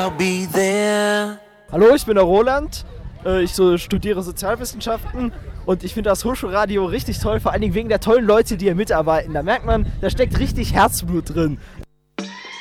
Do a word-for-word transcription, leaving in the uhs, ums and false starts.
I'll be there. Hallo, ich bin der Roland. Ich so studiere Sozialwissenschaften und ich finde das Hochschulradio richtig toll, vor allen Dingen wegen der tollen Leute, die hier mitarbeiten. Da merkt man, da steckt richtig Herzblut drin.